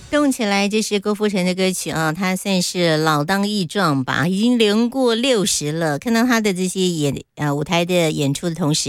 动起来，这是郭富城的歌曲啊，他算是老当益壮吧，已经年过60了。看到他的这些舞台的演出的同时，